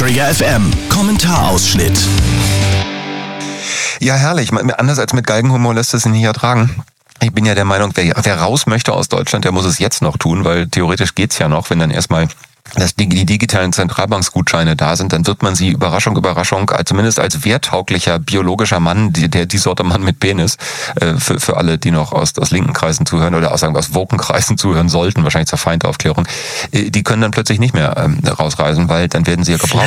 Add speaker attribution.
Speaker 1: Träger FM. Kommentarausschnitt.
Speaker 2: Ja, herrlich. Anders als mit Galgenhumor lässt es sich nicht ertragen. Ich bin ja der Meinung, wer raus möchte aus Deutschland, der muss es jetzt noch tun, weil theoretisch geht's ja noch, wenn dann erstmal die digitalen Zentralbanksgutscheine da sind, dann wird man sie, Überraschung, zumindest als werttauglicher biologischer Mann, die Sorte Mann mit Penis, für alle, die noch aus linken Kreisen zuhören oder aus Wokenkreisen zuhören sollten, wahrscheinlich zur Feindaufklärung, die können dann plötzlich nicht mehr rausreisen, weil dann werden sie ja gebraucht.